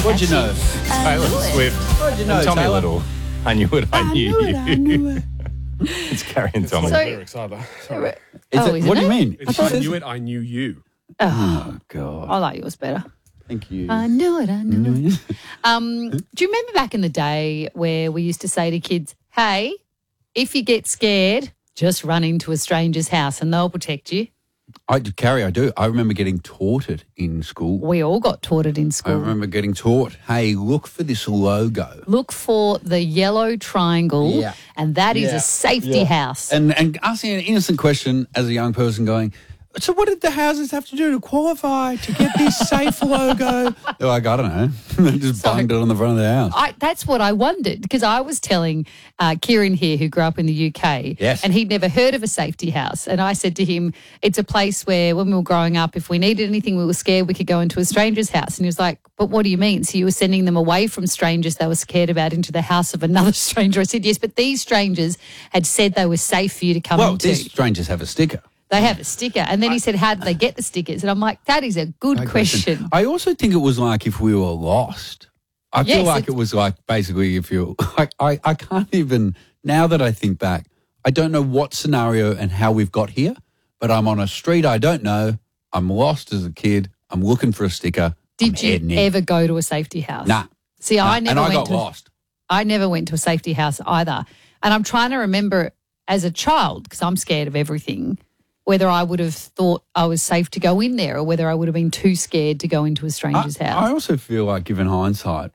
What'd you know? Taylor Swift. What'd you know, And Tommy Taylor? Little. I knew it. I knew you. I knew it. It's Carrie and Tommy. Not So- lyrics either. Sorry. Isn't What do you it? mean? It's I knew it, I knew you. Oh, God. I like yours better. Thank you. I knew it. Do you remember back in the day where we used to say to kids, hey, if you get scared, just run into a stranger's house and they'll protect you? Carrie, I do. I remember getting taught it in school. We all got taught it in I school. remember getting taught, hey, look for this logo. Look for the yellow triangle, Yeah. and that is Yeah. a safety Yeah. house. And asking an innocent question as a young person going, so what did the houses have to do to qualify to get this safe logo? They're like, I don't know. They just banged it on the front of the house. That's what I wondered, because I was telling Kieran here, who grew up in the UK, Yes. and he'd never heard of a safety house. And I said to him, it's a place where when we were growing up, if we needed anything, we were scared, we could go into a stranger's house. And he was like, but what do you mean? So you were sending them away from strangers they were scared about into the house of another stranger? I said, yes, but these strangers had said they were safe for you to come into. These strangers have a sticker. They have a sticker. And then he said, how did they get the stickers? And I'm like, that is a good question. I also think it was like if we were lost. I feel Yes, like it was like basically if you're like, I can't even, now that I think back, I don't know what scenario and how we've got here, but I'm on a street I don't know. I'm lost as a kid. I'm looking for a sticker. Did I'm heading you in. ever go to a safety house? Nah. See, I never and I went got lost. I never went to a safety house either. And I'm trying to remember as a child, because I'm scared of everything, whether I would have thought I was safe to go in there or whether I would have been too scared to go into a stranger's I house. also feel like, given hindsight,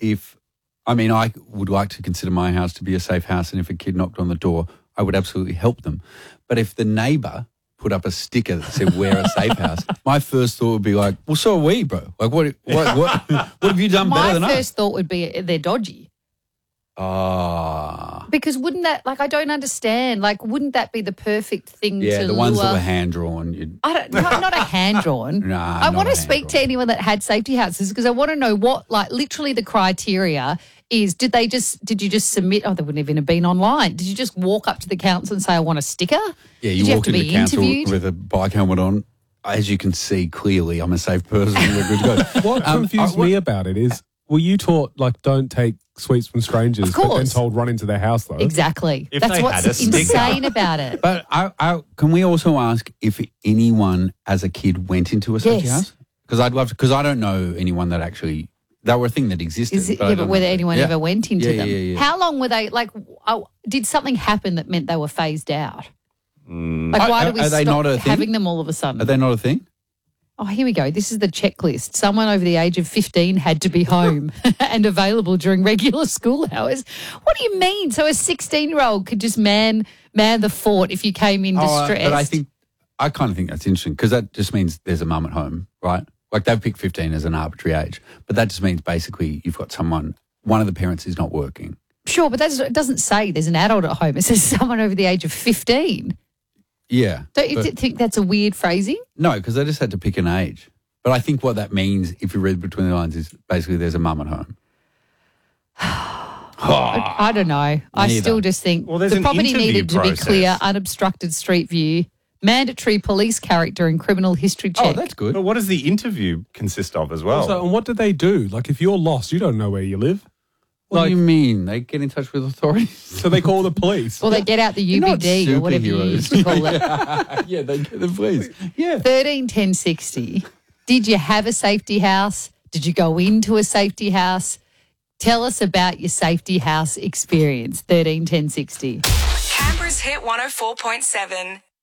I would like to consider my house to be a safe house, and if a kid knocked on the door, I would absolutely help them. But if the neighbour put up a sticker that said "We're a safe house," my first thought would be like, "Well, so are we, bro. Like, what have you done better than My us?" first thought would be they're dodgy. Ah, Because wouldn't that, like, I don't understand. Like, wouldn't that be the perfect thing yeah, to the ones lure? that were hand drawn. Not a hand drawn. Nah, I not want a to speak to hand-drawn. anyone that had safety houses because I want to know what, like, literally the criteria is. Did you just submit? Oh, they wouldn't even have been online. Did you just walk up to the council and say, I want a sticker? Yeah, Did you have walk to into be council interviewed? with a bike helmet on. As you can see clearly, I'm a safe person. We're good to go. What confused me about it is, were you taught, like, don't take sweets from strangers, Of but then course. told run into their house, though? Exactly. If That's they what's had a sticker. insane about it. But can we also ask if anyone as a kid went into a safety Yes. house? Because I'd love to, because I don't know anyone that actually, they were a thing that existed. Is it, I yeah, don't but whether know. anyone Yeah. ever went into Yeah, them. yeah, yeah. How long were they, like, did something happen that meant they were phased out? Like, why Are- do we are they stop not a thing? having them all of a sudden? Are they not a thing? Oh, here we go. This is the checklist. Someone over the age of 15 had to be home and available during regular school hours. What do you mean? So a 16-year-old could just man the fort if you came in distressed? But I kind of think that's interesting because that just means there's a mum at home, right? Like they've picked 15 as an arbitrary age, but that just means basically you've got one of the parents is not working. Sure, but it doesn't say there's an adult at home. It says someone over the age of 15. Yeah. Don't you but- think that's a weird phrasing? No, because they just had to pick an age. But I think what that means, if you read between the lines, is basically there's a mum at home. I don't know. I Neither. still just think Well, there's the an property interview needed to be process. clear, unobstructed street view, mandatory police character and criminal history check. Oh, that's good. But what does the interview consist of as well? So, and what do they do? Like, if you're lost, you don't know where you live. What do you mean? They get in touch with authorities? So they call the police. Or they get out the They're not UBD or whatever you superheroes. used to call it. Yeah, they get the police. Yeah. 13 10 60. Did you have a safety house? Did you go into a safety house? Tell us about your safety house experience. 13 10 60. Canberra's Hit 104.7.